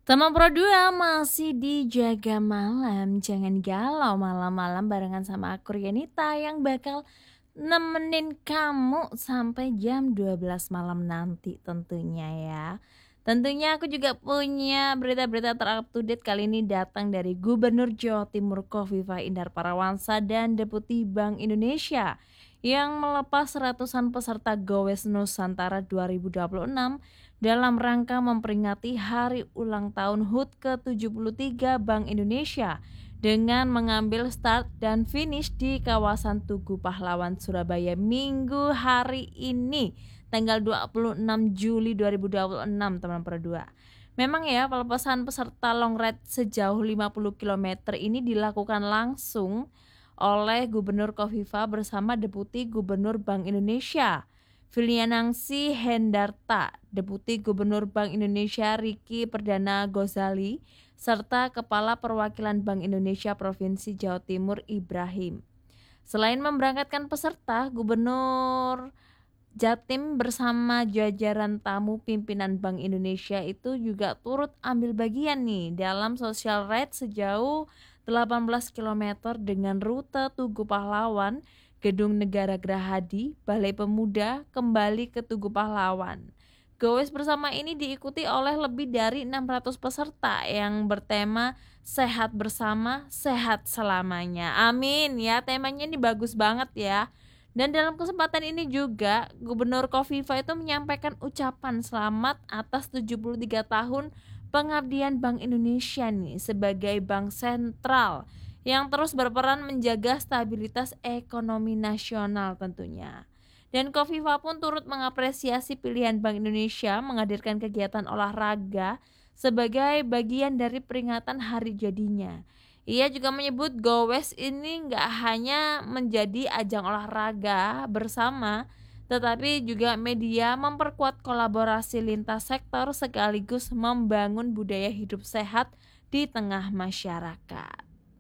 Tema Pro 2 masih di Jaga Malam. Jangan galau malam-malam barengan sama aku Rianita yang bakal nemenin kamu sampai jam 12 malam nanti tentunya ya. Tentunya aku juga punya berita-berita terupdate kali ini datang dari Gubernur Jawa Timur Kofifa Indar Parawansa dan Deputi Bank Indonesia yang melepas ratusan peserta Gowes Nusantara 2026 dalam rangka memperingati hari ulang tahun HUT ke-73 Bank Indonesia dengan mengambil start dan finish di kawasan Tugu Pahlawan Surabaya Minggu hari ini tanggal 26 Juli 2026 teman berdua. Memang ya pelepasan peserta long ride sejauh 50 km ini dilakukan langsung oleh Gubernur Kofifa bersama Deputi Gubernur Bank Indonesia Filianangsi Hendarta, Deputi Gubernur Bank Indonesia Riki Perdana Gozali, serta Kepala Perwakilan Bank Indonesia Provinsi Jawa Timur Ibrahim. Selain memberangkatkan peserta, Gubernur Jatim bersama jajaran tamu pimpinan Bank Indonesia itu juga turut ambil bagian nih dalam social ride sejauh 18 km dengan rute Tugu Pahlawan, Gedung Negara Gerahadi, Balai Pemuda, kembali ke Tugu Pahlawan. Gowes bersama ini diikuti oleh lebih dari 600 peserta yang bertema sehat bersama, sehat selamanya. Amin ya, temanya ini bagus banget ya. Dan dalam kesempatan ini juga Gubernur Kofifa itu menyampaikan ucapan selamat atas 73 tahun pengabdian Bank Indonesia nih sebagai bank sentral yang terus berperan menjaga stabilitas ekonomi nasional tentunya. Dan Kofifa pun turut mengapresiasi pilihan Bank Indonesia menghadirkan kegiatan olahraga sebagai bagian dari peringatan hari jadinya. Ia juga menyebut Gowes ini nggak hanya menjadi ajang olahraga bersama, tetapi juga media memperkuat kolaborasi lintas sektor sekaligus membangun budaya hidup sehat di tengah masyarakat.